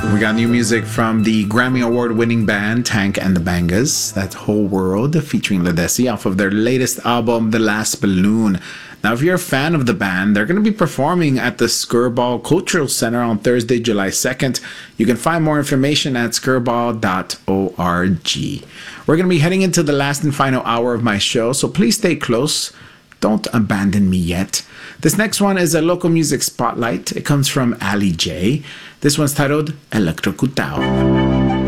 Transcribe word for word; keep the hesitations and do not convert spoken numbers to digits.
We got new music from the Grammy Award winning band Tank and the Bangas, That Whole World, featuring Ledesi off of their latest album, The Last Balloon. Now, if you're a fan of the band, they're going to be performing at the Skirball Cultural Center on Thursday, July second. You can find more information at skirball dot org. We're going to be heading into the last and final hour of my show, so please stay close. Don't abandon me yet. This next one is a local music spotlight. It comes from Ali J. This one's titled Electrocutao.